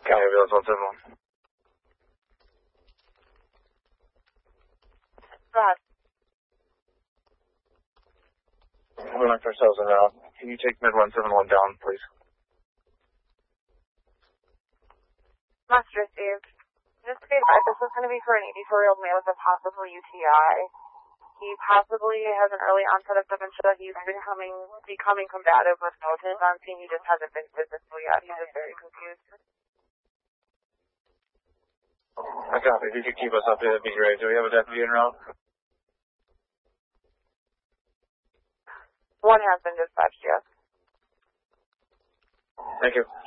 County Village 171. Go ahead. We knocked ourselves in now. Can you take mid 171 down, please? Must received. Just to be advised, this is going to be for an 84-year-old man with a possible UTI. He possibly has an early onset of dementia. He's becoming combative with notice on scene. He just hasn't been physical yet. He's just very confused. I copy. If you could keep us updated, that'd be great. Do we have a deputy en route? One has been dispatched, yes. Thank you.